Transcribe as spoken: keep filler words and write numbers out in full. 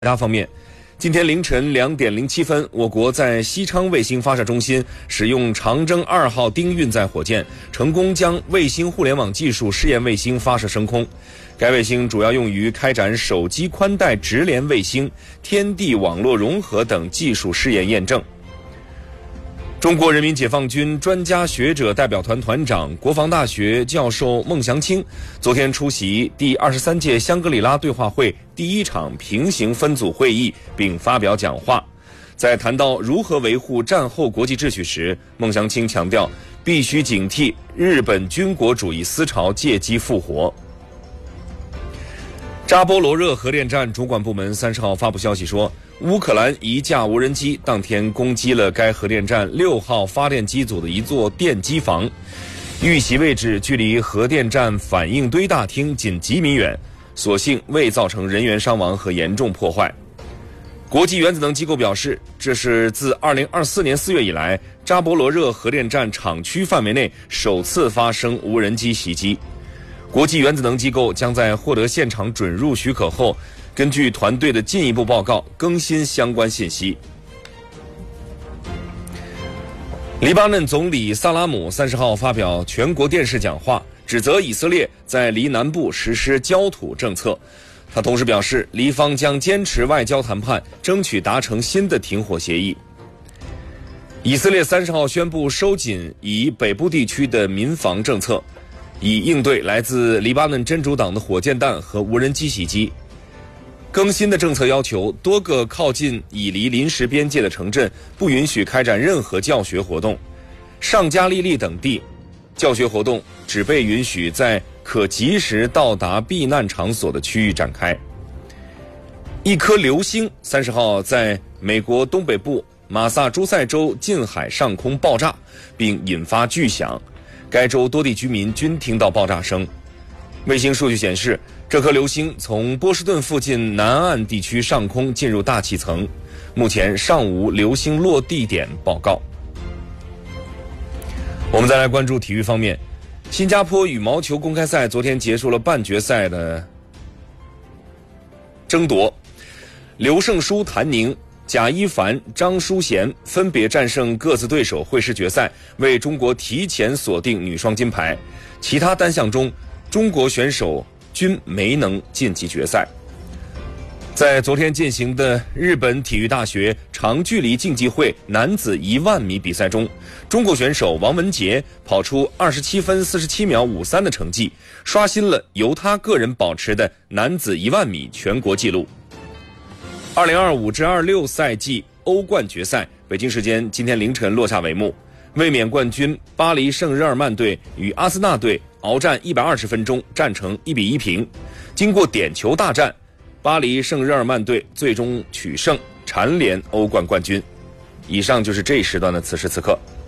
其他方面，今天凌晨两点零七分，我国在西昌卫星发射中心使用长征二号丁运载火箭，成功将卫星互联网技术试验卫星发射升空。该卫星主要用于开展手机宽带直连卫星、天地网络融合等技术试验验证。中国人民解放军专家学者代表团团长、国防大学教授孟祥青昨天出席第二十三届香格里拉对话会第一场平行分组会议，并发表讲话。在谈到如何维护战后国际秩序时，孟祥青强调，必须警惕日本军国主义思潮借机复活。扎波罗热核电站主管部门三十号发布消息说，乌克兰一架无人机当天攻击了该核电站六号发电机组的一座电机房，遇袭位置距离核电站反应堆大厅仅几米远，所幸未造成人员伤亡和严重破坏。国际原子能机构表示，这是自二零二四年四月以来扎波罗热核电站厂区范围内首次发生无人机袭击。国际原子能机构将在获得现场准入许可后，根据团队的进一步报告更新相关信息。黎巴嫩总理萨拉姆三十号发表全国电视讲话，指责以色列在黎南部实施焦土政策。他同时表示，黎方将坚持外交谈判，争取达成新的停火协议。以色列三十号宣布收紧以北部地区的民防政策，以应对来自黎巴嫩真主党的火箭弹和无人机袭击。更新的政策要求，多个靠近以黎临时边界的城镇不允许开展任何教学活动，上加利利等地教学活动只被允许在可及时到达避难场所的区域展开。一颗流星三十号在美国东北部马萨诸塞州近海上空爆炸，并引发巨响，该州多地居民均听到爆炸声。卫星数据显示，这颗流星从波士顿附近南岸地区上空进入大气层，目前尚无流星落地点报告。我们再来关注体育方面，新加坡羽毛球公开赛昨天结束了半决赛的争夺，刘胜书、谭宁、贾一凡、张淑娴分别战胜各自对手，会师决赛，为中国提前锁定女双金牌。其他单项中，中国选手均没能晋级决赛。在昨天进行的日本体育大学长距离竞技会男子一万米比赛中，中国选手王文杰跑出二十七分四十七秒五三的成绩，刷新了由他个人保持的男子一万米全国纪录。二零二五至二六赛季欧冠决赛，北京时间今天凌晨落下帷幕。卫冕冠军巴黎圣日耳曼队与阿森纳队鏖战一百二十分钟，战成一比一平。经过点球大战，巴黎圣日耳曼队最终取胜，蝉联欧冠冠军。以上就是这一时段的此时此刻。